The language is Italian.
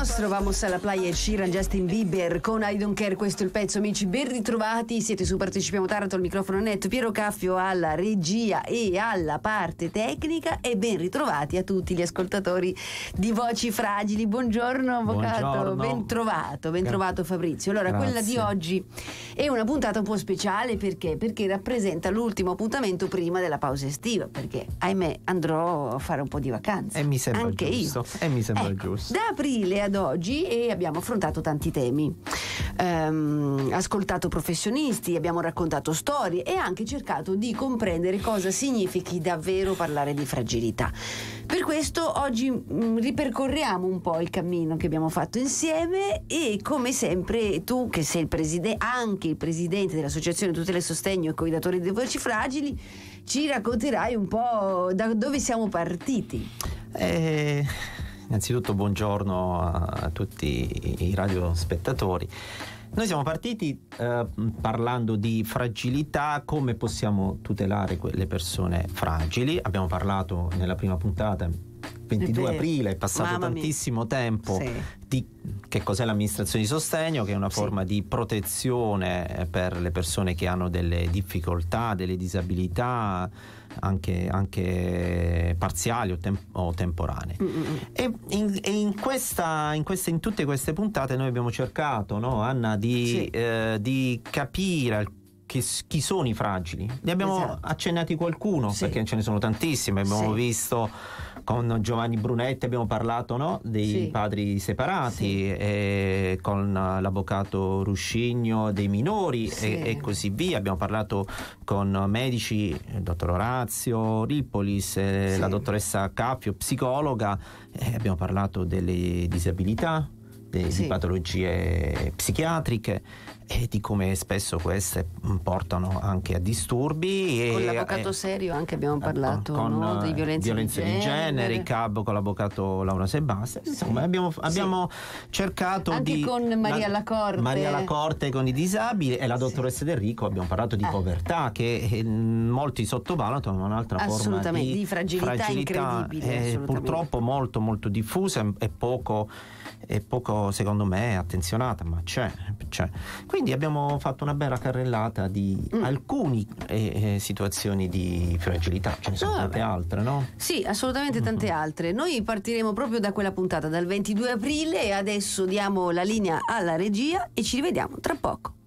nostro Vamos alla playa, Sheeran, Justin Bieber con I Don't Care. Questo è il pezzo, amici, ben ritrovati. Siete su Partecipiamo Taranto, al microfono netto, Piero Caffio alla regia e alla parte tecnica, e ben ritrovati a tutti gli ascoltatori di Voci Fragili. Buongiorno avvocato, ben trovato Fabrizio. Allora, grazie. Quella di oggi è una puntata un po' speciale perché rappresenta l'ultimo appuntamento prima della pausa estiva, perché ahimè andrò a fare un po' di vacanza. E mi sembra anche giusto. io. E mi sembra Ecco, giusto. da aprile ad oggi abbiamo affrontato tanti temi, ascoltato professionisti, abbiamo raccontato storie e anche cercato di comprendere cosa significhi davvero parlare di fragilità. Per questo oggi ripercorriamo un po' il cammino che abbiamo fatto insieme, e come sempre tu, che sei anche il presidente dell'Associazione Tutela e Sostegno e Coidatori dei Voci Fragili, ci racconterai un po' da dove siamo partiti. Innanzitutto buongiorno a tutti i radiospettatori. Noi siamo partiti parlando di fragilità, come possiamo tutelare quelle persone fragili. Abbiamo parlato nella prima puntata, 22 aprile, è passato tantissimo tempo, sì, di che cos'è l'amministrazione di sostegno, che è una forma di protezione per le persone che hanno delle difficoltà, delle disabilità anche parziali o temporanee. E in tutte queste puntate noi abbiamo cercato, no, Anna, di capire chi sono i fragili. Ne abbiamo accennati qualcuno, perché ce ne sono tantissimi. Abbiamo visto con Giovanni Brunetti, abbiamo parlato, no, dei padri separati, e con l'avvocato Ruscigno dei minori, e così via. Abbiamo parlato con medici, il dottor Orazio Ripolis, la dottoressa Caffio, psicologa, abbiamo parlato delle disabilità, di patologie psichiatriche e di come spesso queste portano anche a disturbi. Con l'avvocato Serio anche abbiamo parlato di violenze di genere, il CAB con l'avvocato Laura Sebastia. Insomma, abbiamo cercato anche con Maria Lacorte con i disabili, e la dottoressa Del Rico abbiamo parlato di povertà, che molti sottovalutano, ma un'altra forma di fragilità incredibile, purtroppo molto molto diffusa e poco secondo me attenzionata, ma c'è. Quindi abbiamo fatto una bella carrellata di alcune situazioni di fragilità. Ce ne sono tante altre, no? Sì, assolutamente tante altre. Noi partiremo proprio da quella puntata, dal 22 aprile, e adesso diamo la linea alla regia e ci rivediamo tra poco.